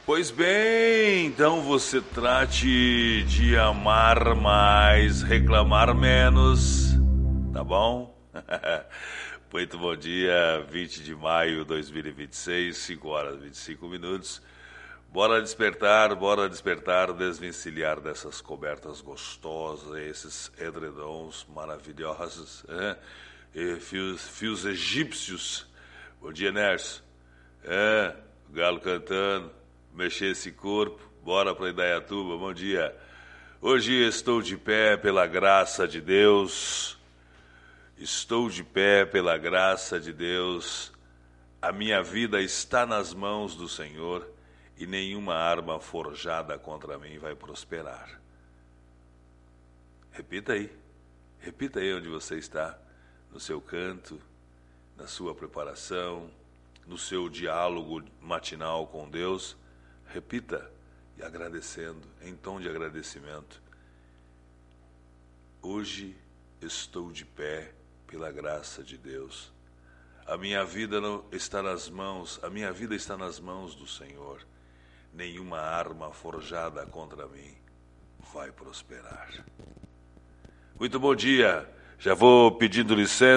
Pois bem, então você trate de amar mais, reclamar menos, tá bom? Muito bom dia, 20 de maio de 2026, 5 horas e 25 minutos. Bora despertar, desvencilhar dessas cobertas gostosas, esses edredons maravilhosos, e fios egípcios. Bom dia, Nércio. O galo cantando, mexer esse corpo, bora para Indaiatuba, bom dia. Hoje estou de pé pela graça de Deus, estou de pé pela graça de Deus, a minha vida está nas mãos do Senhor e nenhuma arma forjada contra mim vai prosperar. Repita aí onde você está, no seu canto, na sua preparação, no seu diálogo matinal com Deus. Repita e agradecendo, em tom de agradecimento. Hoje estou de pé pela graça de Deus. A minha vida está nas mãos do Senhor. Nenhuma arma forjada contra mim vai prosperar. Muito bom dia. Já vou pedindo licença.